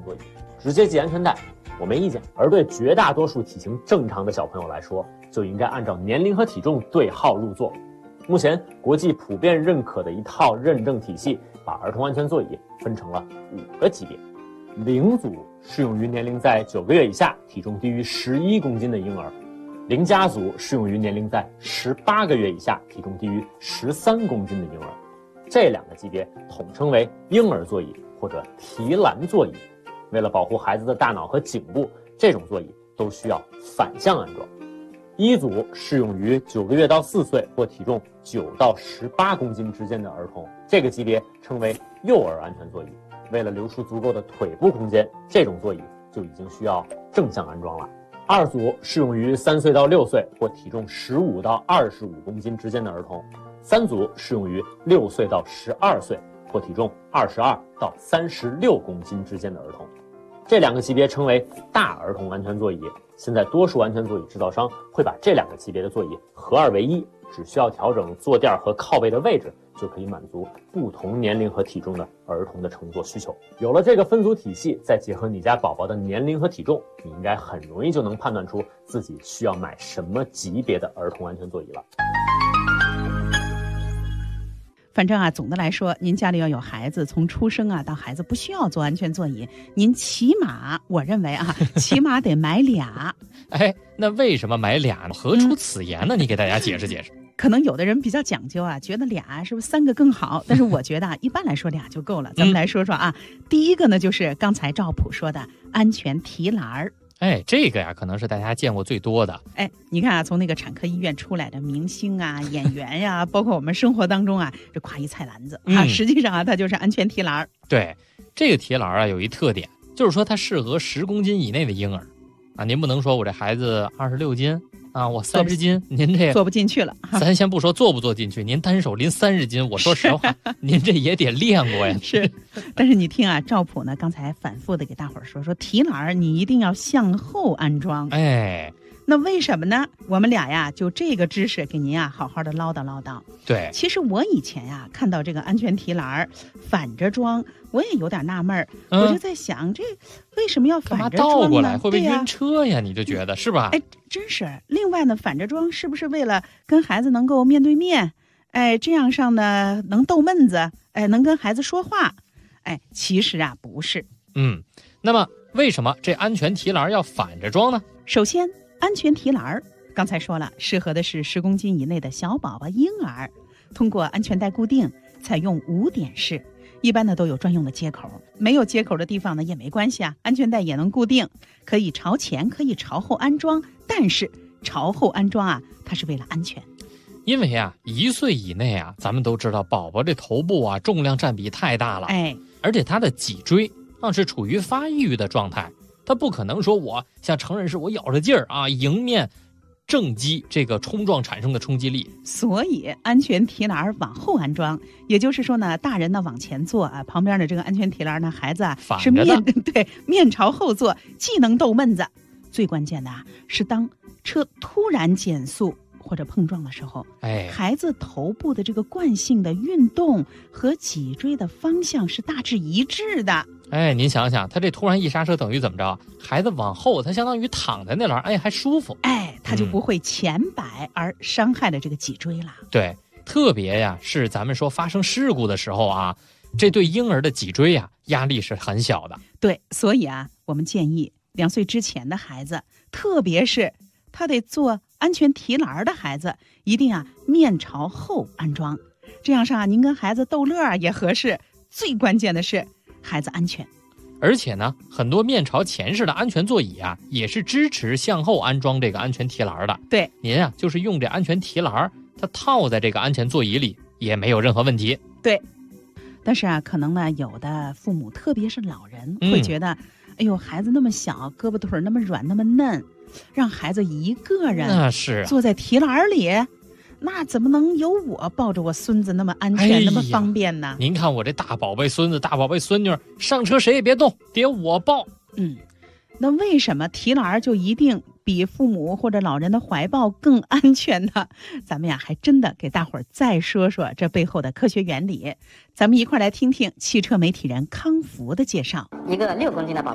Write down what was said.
座椅，直接系安全带，我没意见。而对绝大多数体型正常的小朋友来说，就应该按照年龄和体重对号入座。目前国际普遍认可的一套认证体系，把儿童安全座椅分成了5个级别。0组适用于年龄在9个月以下、体重低于11公斤的婴儿；0加组适用于年龄在18个月以下、体重低于13公斤的婴儿。这2个级别统称为婴儿座椅或者提篮座椅。为了保护孩子的大脑和颈部，这种座椅都需要反向安装。1组适用于9个月到4岁或体重9到18公斤之间的儿童，这个级别称为幼儿安全座椅。为了留出足够的腿部空间，这种座椅就已经需要正向安装了。2组适用于3岁到6岁或体重15到25公斤之间的儿童，3组适用于6岁到12岁或体重22到36公斤之间的儿童。这2个级别称为大儿童安全座椅。现在多数安全座椅制造商会把这2个级别的座椅合二为一，只需要调整坐垫和靠背的位置，就可以满足不同年龄和体重的儿童的乘坐需求。有了这个分组体系，再结合你家宝宝的年龄和体重，你应该很容易就能判断出自己需要买什么级别的儿童安全座椅了。 反正总的来说，您家里要有孩子，从出生到孩子不需要坐安全座椅，您起码，我认为起码得买俩。 哎，那为什么买俩呢？何出此言呢？你给大家解释解释。 可能有的人比较讲究觉得俩是不是3个更好？但是我觉得一般来说俩就够了。咱们来说说第一个呢，就是刚才赵普说的安全提篮儿。 哎，这个呀，可能是大家见过最多的。 哎，你看从那个产科医院出来的明星演员呀，包括我们生活当中这挎一菜篮子实际上它就是安全提篮。 对，这个提篮有一特点，就是说它适合10公斤以内的婴儿您不能说我这孩子26斤我30斤，您这坐不进去了。 咱先不说坐不坐进去，您单手拎30斤，我说实话，您这也得练过呀。 是，但是你听赵普呢，刚才反复的给大伙儿说提篮你一定要向后安装。 哎， 那为什么呢？我们俩就这个知识给您好好的唠叨唠叨。 对， 其实我以前看到这个安全提篮反着装，我也有点纳闷我就在想，这为什么要反着装呢？ 倒过来会不会晕车呀？你就觉得是吧？ 哎，真是。另外呢，反着装是不是为了跟孩子能够面对面？哎，这样上呢能逗闷子，哎，能跟孩子说话。哎，其实不是。 那么为什么这安全提篮要反着装呢？ 首先，安全提篮刚才说了，适合的是10公斤以内的小宝宝婴儿，通过安全带固定，采用5点式，一般呢都有专用的接口，没有接口的地方呢也没关系安全带也能固定，可以朝前可以朝后安装，但是朝后安装它是为了安全。 因为1岁以内咱们都知道宝宝这头部重量占比太大了， 哎， 而且他的脊椎是处于发育的状态，他不可能说我像成人时我咬着劲儿迎面正击这个冲撞产生的冲击力。 所以安全提篮往后安装，也就是说呢，大人呢往前坐旁边的这个安全提篮呢，孩子是面朝后坐，既能逗闷子，最关键的是当车突然减速或者碰撞的时候，孩子头部的这个惯性的运动和脊椎的方向是大致一致的。 哎，您想想，他这突然一刹车等于怎么着？孩子往后，他相当于躺在那儿，还舒服。 哎，他就不会前摆而伤害了这个脊椎了。 对，特别是咱们说发生事故的时候这对婴儿的脊椎压力是很小的。 对，所以我们建议2岁之前的孩子，特别是他得做安全提篮的孩子，一定面朝后安装，这样上您跟孩子逗乐也合适。最关键的是孩子安全。 而且呢，很多面朝前式的安全座椅也是支持向后安装这个安全提篮的。 对， 您就是用这安全提篮，它套在这个安全座椅里也没有任何问题。 对，但是可能呢，有的父母，特别是老人，会觉得，哎呦，孩子那么小，胳膊腿那么软，那么嫩，让孩子一个人坐在提篮里，那怎么能有我抱着我孙子那么安全，那么方便呢？ 您看我这大宝贝孙子大宝贝孙女上车谁也别动，得我抱。 那为什么提篮就一定比父母或者老人的怀抱更安全呢？咱们还真的给大伙儿再说说这背后的科学原理。咱们一块来听听汽车媒体人康福的介绍。 一个6公斤的宝